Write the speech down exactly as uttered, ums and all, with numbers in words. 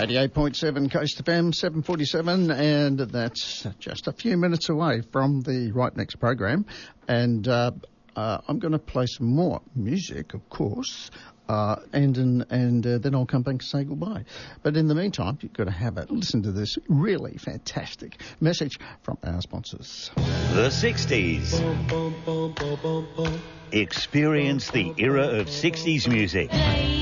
eighty-eight point seven Coast F M, seven forty-seven, and that's just a few minutes away from the Right Next program. And uh, uh, I'm going to play some more music, of course, uh, and and, and uh, then I'll come back and say goodbye. But in the meantime, you've got to have a listen to this really fantastic message from our sponsors. The sixties. Experience the era of sixties music.